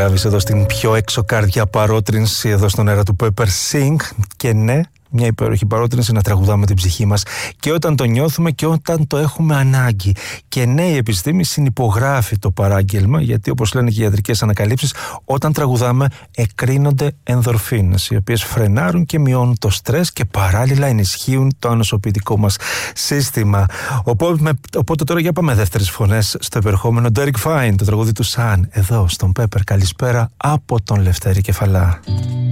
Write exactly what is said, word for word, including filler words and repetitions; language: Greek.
καταλάβεις, εδώ στην πιο εξωκάρδια παρότρινση εδώ στον αέρα του Pepper Sing. Και ναι, μια υπέροχη παρότρινση να τραγουδάμε την ψυχή μας και όταν το νιώθουμε και όταν το έχουμε ανάγκη. Και ναι, η επιστήμη συνυπογράφει το παράγγελμα, γιατί όπως λένε και οι ιατρικές ανακαλύψεις, όταν τραγουδάμε εκρίνονται ενδορφίνες, οι οποίες φρενάρουν και μειώνουν το στρες και παράλληλα ενισχύουν το ανοσοποιητικό μας σύστημα. Οπότε, οπότε τώρα για πάμε δεύτερες φωνές στο επερχόμενο Derek Fine, το τραγούδι του Sun, εδώ στον Pepper. Καλησπέρα από τον Λευτέρη Κεφαλά.